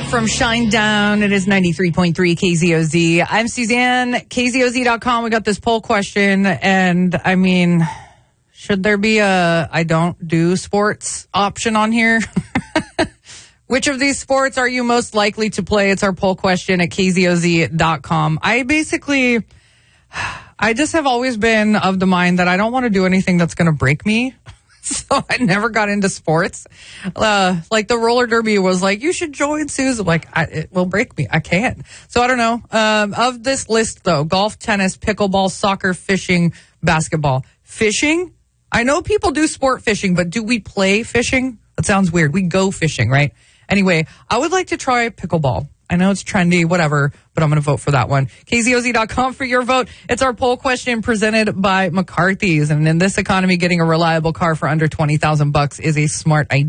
from Shinedown. It is 93.3 KZOZ. I'm Suzanne, KZOZ.com. We got this poll question, and I mean, should there be a I don't do sports option on here? Which of these sports are you most likely to play? It's our poll question at KZOZ.com. I just have always been of the mind that I don't want to do anything that's going to break me. So I never got into sports. Like the roller derby was like, you should join, Susan. Like, it will break me. I can't. So I don't know. Of this list, though, golf, tennis, pickleball, soccer, fishing, basketball. Fishing? I know people do sport fishing, but do we play fishing? That sounds weird. We go fishing, right? Anyway, I would like to try pickleball. I know it's trendy, whatever, but I'm going to vote for that one. KZOZ.com for your vote. It's our poll question presented by McCarthy's. And in this economy, getting a reliable car for under $20,000 is a smart idea.